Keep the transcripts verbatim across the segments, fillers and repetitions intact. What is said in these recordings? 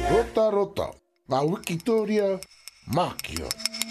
Rota rota, ngā Wikitoria Mākio.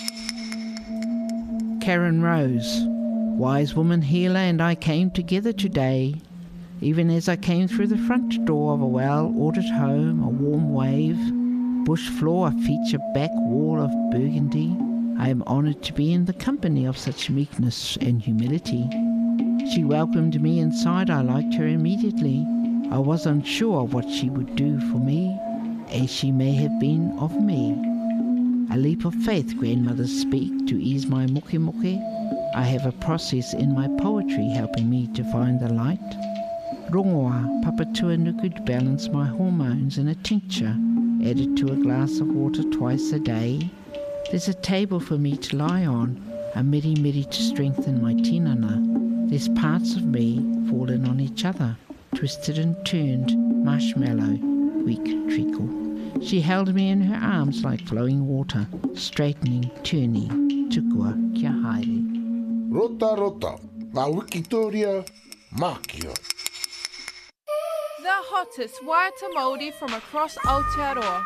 Karen Rose, wise woman healer, and I came together today. Even as I came through the front door of a well-ordered home, a warm wave, bush floor, a feature back wall of burgundy, I am honoured to be in the company of such meekness and humility. She welcomed me inside. I liked her immediately. I was unsure of what she would do for me, as she may have been of me. A leap of faith, grandmothers speak, to ease my moke moke. I have a process in my poetry helping me to find the light. Rongoa, papatua nuku, to balance my hormones in a tincture, added to a glass of water twice a day. There's a table for me to lie on, a miri miri to strengthen my tinana. There's parts of me fallen on each other, twisted and turned, marshmallow, weak treacle. She held me in her arms like flowing water, straightening, turning, tukua kia haere. Rota rota, ngā Wikitoria Mākio. The hottest waiata Māori from across Aotearoa.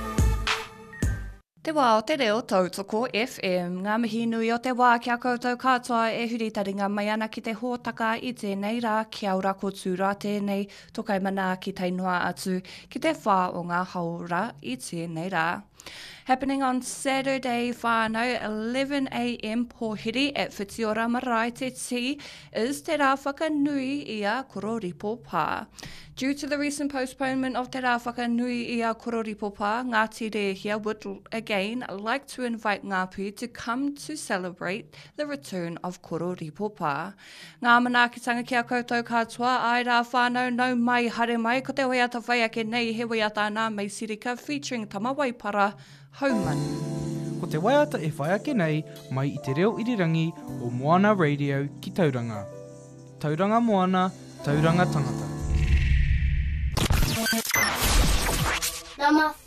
Te wā o te reo Tautoko F M, ngā mihi nui o te wā kia koutou katoa e huri taringa mai ana ki te hōtaka i tēnei rā, kia ora kōtū rā tēnei, tokai mana ki teinua atu, ki te whā o ngā haura i tēnei rā. Happening on Saturday, whānau, eleven a m pōhiri at Whitiora Marae Te Ti, is Te Rā Whakanui i a Kororipo Pā. Due to the recent postponement of Te Rā Whakanui i a Kororipo Pā, Ngāti Rehia would again like to invite Ngāpu to come to celebrate the return of Kororipo Pā. Ngā manaakitanga kia koutou katoa, ai rā whānau nau mai hare mai, ko te waiata whai ake nei he waiata nā mai sirika featuring Tamawaipara, Hauman. Ko te waiata e whai ake nei mai i te reo irirangi o Moana Radio ki Tauranga. Tauranga Moana, Tauranga Tangata. Nama